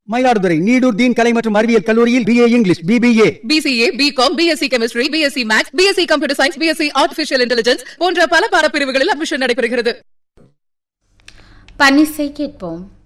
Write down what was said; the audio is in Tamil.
மயிலாடுதுறை நீடூர் தீன் கலை மற்றும் அறிவியல் கல்லூரியில் BA English, BBA, BCA, BCom, BSc Chemistry, BSc Maths, BSc Computer Science, BSc Artificial Intelligence போன்ற பல பாடப்பிரிவுகளில் அட்மிஷன் நடைபெறுகிறது. பன்னிசை கேட்போம்.